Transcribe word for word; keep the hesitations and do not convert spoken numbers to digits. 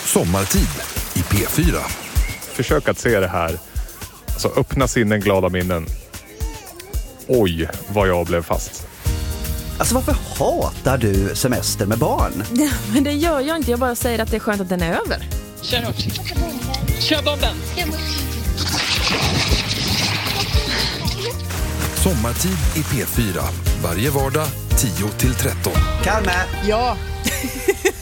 Sommartid i P fyra. Försök att se det här. Alltså öppna sinnen, glada minnen. Oj, vad jag blev fast. Alltså varför hatar du semester med barn? Ja, men det gör jag inte. Jag bara säger att det är skönt att den är över. Kör hårt. Kör bomben. Sommartid i P fyra. Varje vardag tio till tretton. Kalme! Ja.